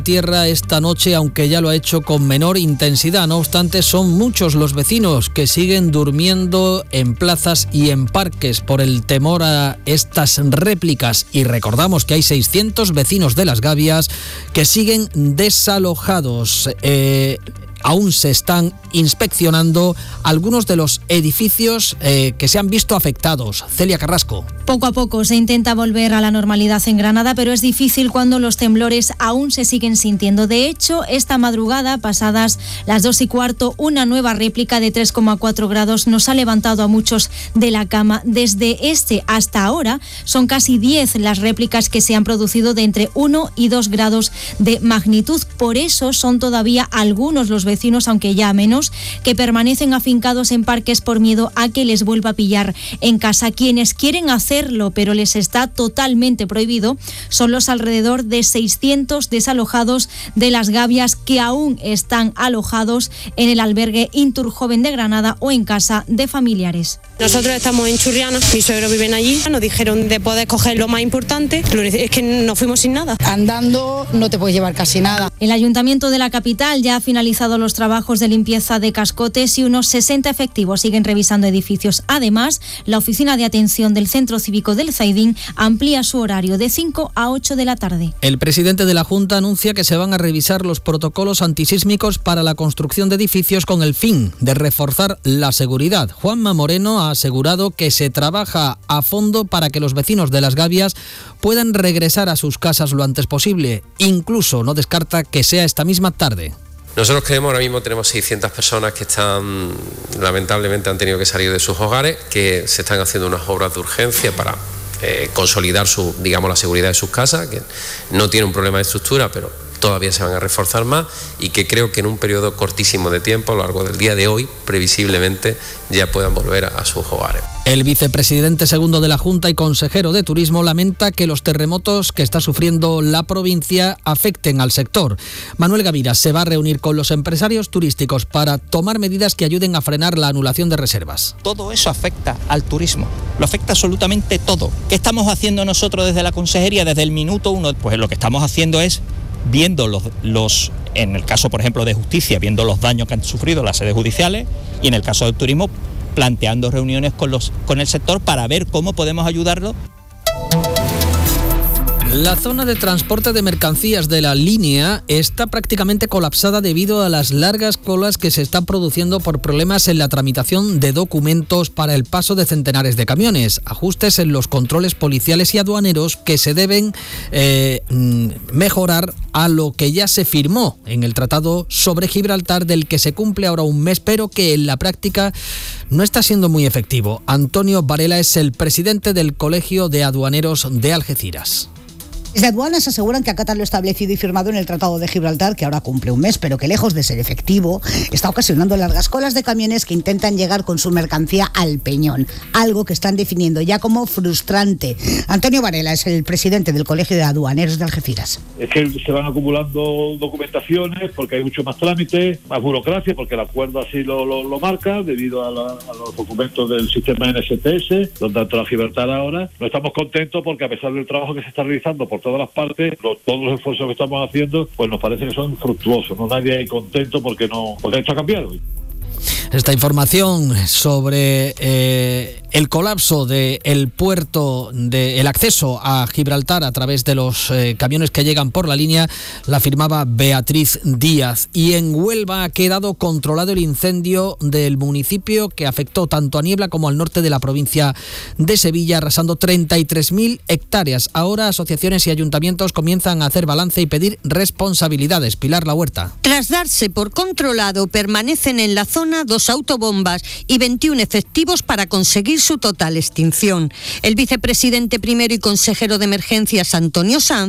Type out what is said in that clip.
Tierra esta noche, aunque ya lo ha hecho con menor intensidad. No obstante, son muchos los vecinos que siguen durmiendo en plazas y en parques por el temor a estas réplicas. Y recordamos que hay 600 vecinos de Las Gavias que siguen desalojados. Aún se están inspeccionando algunos de los edificios que se han visto afectados. Celia Carrasco. Poco a poco se intenta volver a la normalidad en Granada, pero es difícil cuando los temblores aún se siguen sintiendo. De hecho, esta madrugada, pasadas las 2:15, una nueva réplica de 3,4 grados nos ha levantado a muchos de la cama. Desde hasta ahora son casi 10 las réplicas que se han producido de entre 1 y 2 grados de magnitud. Por eso son todavía algunos los vecinos, aunque ya menos, que permanecen afincados en parques por miedo a que les vuelva a pillar en casa. Quienes quieren hacerlo, pero les está totalmente prohibido, son los alrededor de 600 desalojados de Las Gavias que aún están alojados en el albergue Inturjoven de Granada o en casa de familiares. Nosotros estamos en Churriana, mis suegros viven allí, nos dijeron de poder coger lo más importante, es que nos fuimos sin nada. Andando no te puedes llevar casi nada. El Ayuntamiento de la capital ya ha finalizado los trabajos de limpieza de cascotes y unos 60 efectivos siguen revisando edificios. Además, la Oficina de Atención del Centro Cívico del Zaidín amplía su horario de 5 a 8 de la tarde. El presidente de la Junta anuncia que se van a revisar los protocolos antisísmicos para la construcción de edificios con el fin de reforzar la seguridad. Juanma Moreno ha asegurado que se trabaja a fondo para que los vecinos de Las Gavias puedan regresar a sus casas lo antes posible. Incluso no descarta que sea esta misma tarde. Nosotros creemos, ahora mismo tenemos 600 personas que lamentablemente han tenido que salir de sus hogares, que se están haciendo unas obras de urgencia para consolidar la seguridad de sus casas, que no tiene un problema de estructura, pero todavía se van a reforzar más y que creo que en un periodo cortísimo de tiempo, a lo largo del día de hoy, previsiblemente ya puedan volver a sus hogares. El vicepresidente segundo de la Junta y consejero de Turismo lamenta que los terremotos que está sufriendo la provincia afecten al sector. Manuel Gavira se va a reunir con los empresarios turísticos para tomar medidas que ayuden a frenar la anulación de reservas. Todo eso afecta al turismo, lo afecta absolutamente todo. ¿Qué estamos haciendo nosotros desde la consejería desde el minuto 1? Pues lo que estamos haciendo es viendo en el caso, por ejemplo, de justicia, viendo los daños que han sufrido las sedes judiciales, y en el caso del turismo, planteando reuniones con el sector para ver cómo podemos ayudarlo. La zona de transporte de mercancías de la línea está prácticamente colapsada debido a las largas colas que se están produciendo por problemas en la tramitación de documentos para el paso de centenares de camiones, ajustes en los controles policiales y aduaneros que se deben mejorar a lo que ya se firmó en el Tratado sobre Gibraltar, del que se cumple ahora un mes, pero que en la práctica no está siendo muy efectivo. Antonio Varela es el presidente del Colegio de Aduaneros de Algeciras. Desde aduanas aseguran que acatan lo establecido y firmado en el Tratado de Gibraltar, que ahora cumple un mes, pero que lejos de ser efectivo, está ocasionando largas colas de camiones que intentan llegar con su mercancía al Peñón, algo que están definiendo ya como frustrante. Antonio Varela es el presidente del Colegio de Aduaneros de Algeciras. Es que se van acumulando documentaciones porque hay mucho más trámite, más burocracia, porque el acuerdo así lo marca, debido a los documentos del sistema NSTS, donde entra Gibraltar ahora. No estamos contentos porque, a pesar del trabajo que se está realizando por todas las partes, todos los esfuerzos que estamos haciendo, pues nos parece que son fructuosos. No nadie hay contento porque esto ha cambiado. Esta información sobre el colapso del puerto, el acceso a Gibraltar a través de los camiones que llegan por la línea, la firmaba Beatriz Díaz. Y en Huelva ha quedado controlado el incendio del municipio que afectó tanto a Niebla como al norte de la provincia de Sevilla, arrasando 33.000 hectáreas. Ahora asociaciones y ayuntamientos comienzan a hacer balance y pedir responsabilidades. Pilar La Huerta. Tras darse por controlado, permanecen en la zona 2 autobombas y 21 efectivos para conseguir su total extinción. El vicepresidente primero y consejero de emergencias, Antonio Sanz,